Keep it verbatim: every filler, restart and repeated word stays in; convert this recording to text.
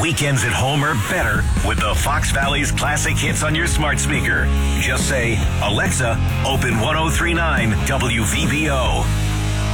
weekends at home are better with the Fox Valley's classic hits on your smart speaker. Just say, Alexa, open ten thirty-nine W V B O.